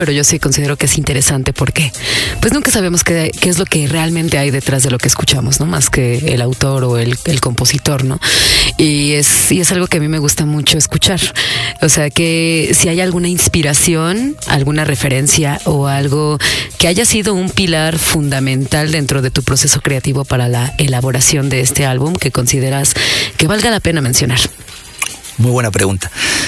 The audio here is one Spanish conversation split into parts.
pero yo sí considero que es interesante porque pues nunca sabemos qué es lo que realmente hay detrás de lo que escuchamos, ¿no? Más que el autor o el compositor, ¿no? Y es algo que a mí me gusta mucho escuchar. O sea, que si hay alguna inspiración, alguna referencia o algo que haya sido un pilar fundamental dentro de tu proceso creativo para la elaboración de este álbum que consideras que valga la pena mencionar. Muy buena pregunta.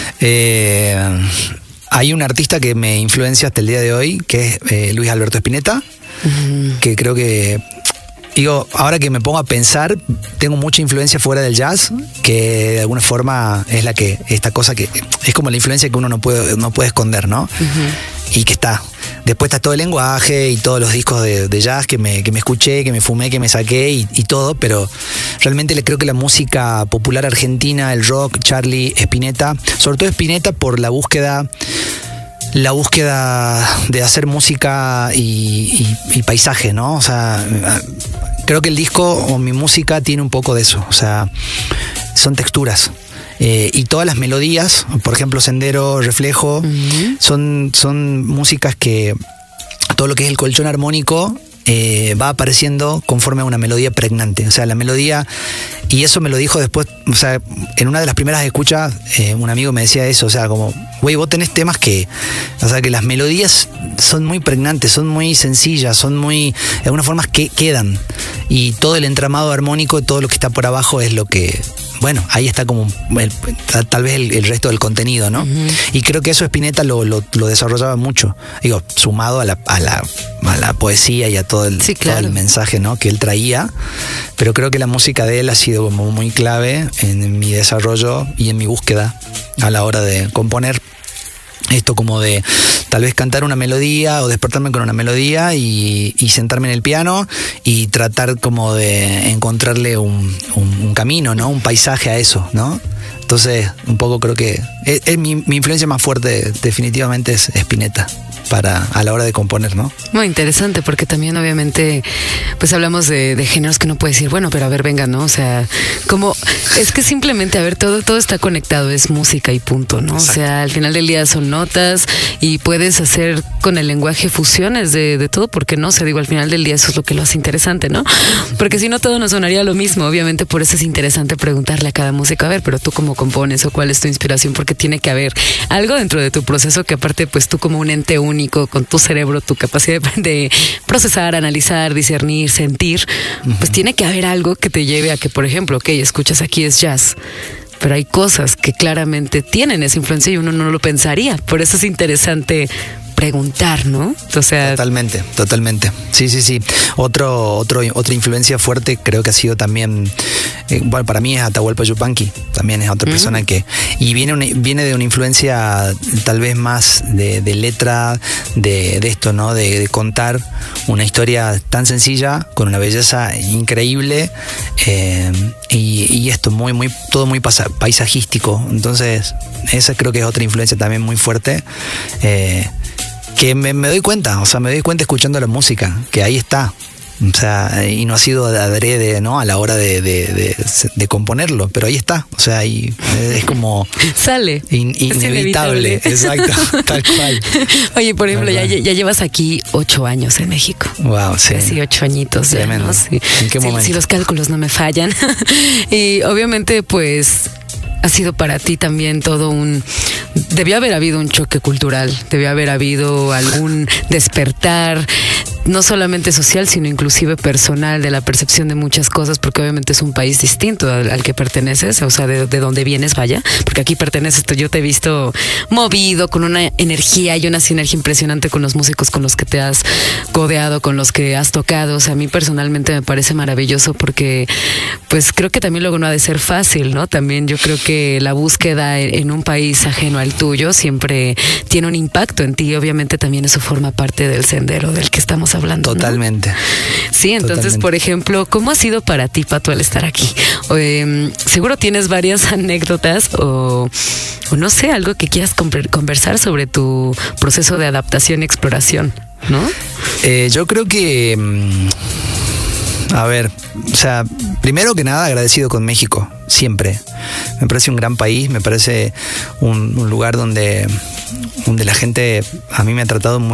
Hay un artista que me influencia hasta el día de hoy, que es Luis Alberto Spinetta, que creo que, digo, ahora que me pongo a pensar, tengo mucha influencia fuera del jazz, que de alguna forma es esta cosa que es como la influencia que uno no puede esconder, ¿no? Y que está. Después está todo el lenguaje y todos los discos de jazz que me escuché, que me fumé, que me saqué y todo, pero realmente creo que la música popular argentina, el rock, Charly, Spinetta, sobre todo Spinetta por la búsqueda de hacer música y paisaje, ¿no? O sea, creo que el disco o mi música tiene un poco de eso, o sea, son texturas. Y todas las melodías, por ejemplo Sendero, Reflejo, son músicas que todo lo que es el colchón armónico va apareciendo conforme a una melodía pregnante. O sea, la melodía, y eso me lo dijo después, o sea, en una de las primeras escuchas, un amigo me decía eso, o sea, como, güey, vos tenés temas o sea, que las melodías son muy pregnantes, son muy sencillas, son muy, de alguna forma que quedan, y todo el entramado armónico, todo lo que está por abajo es lo que... Bueno, ahí está como tal vez el resto del contenido, ¿no? Y creo que eso Spinetta lo desarrollaba mucho. Digo, sumado a la poesía y a todo el mensaje, ¿no? Que él traía. Pero creo que la música de él ha sido como muy clave en mi desarrollo y en mi búsqueda a la hora de componer. Esto como de tal vez cantar una melodía o despertarme con una melodía y sentarme en el piano y tratar como de encontrarle un camino, ¿no? Un paisaje a eso, ¿no? Entonces, un poco creo que mi influencia más fuerte definitivamente es Spinetta a la hora de componer, ¿no? Muy interesante, porque también obviamente pues hablamos de géneros que no puedes decir, bueno, pero a ver, venga, ¿no? O sea, como es que simplemente, a ver, todo está conectado, es música y punto, ¿no? Exacto. O sea, al final del día son notas y puedes hacer con el lenguaje fusiones de todo, porque no, o sea, digo, al final del día eso es lo que lo hace interesante, ¿no? Porque si no todo nos sonaría lo mismo, obviamente por eso es interesante preguntarle a cada músico, a ver, pero tú cómo compones o cuál es tu inspiración, porque tiene que haber algo dentro de tu proceso que aparte pues tú como un ente único con tu cerebro, tu capacidad de procesar, analizar, discernir, sentir, pues tiene que haber algo que te lleve a que, por ejemplo, ok, escuchas aquí es jazz, pero hay cosas que claramente tienen esa influencia y uno no lo pensaría. Por eso es interesante preguntar, ¿no? O sea, totalmente. Sí. Otra influencia fuerte creo que ha sido también, bueno, para mí es Atahualpa Yupanqui, también es otra persona que, y viene de una influencia tal vez más de letra, de esto, ¿no? De contar una historia tan sencilla, con una belleza increíble, y esto todo muy paisajístico. Entonces, esa creo que es otra influencia también muy fuerte, que me doy cuenta escuchando la música, que ahí está. O sea, y no ha sido adrede, ¿no? A la hora de componerlo, pero ahí está. O sea, y es como... Sale. Inevitable. Exacto, tal cual. Oye, por ejemplo, ya llevas aquí 8 años en México. Wow, sí. Casi 8 añitos. Tremendo. ¿No? Sí. ¿En qué momento? Si los cálculos no me fallan. Y obviamente, pues... ha sido para ti también debió haber habido un choque cultural, debió haber habido algún despertar, no solamente social, sino inclusive personal, de la percepción de muchas cosas, porque obviamente es un país distinto al que perteneces, o sea, de donde vienes, vaya, porque aquí perteneces, yo te he visto movido, con una energía y una sinergia impresionante con los músicos con los que te has codeado, con los que has tocado. O sea, a mí personalmente me parece maravilloso, porque pues creo que también luego no ha de ser fácil, ¿no? También yo creo que la búsqueda en un país ajeno al tuyo siempre tiene un impacto en ti. Obviamente también eso forma parte del sendero del que estamos hablando, ¿no? Totalmente. Sí, entonces, totalmente. Por ejemplo, ¿cómo ha sido para ti, Pato, al estar aquí? Seguro tienes varias anécdotas o no sé, algo que quieras conversar sobre tu proceso de adaptación y exploración, ¿no? Yo creo que... A ver, o sea, primero que nada agradecido con México, siempre. Me parece un gran país, me parece un lugar donde la gente a mí me ha tratado muy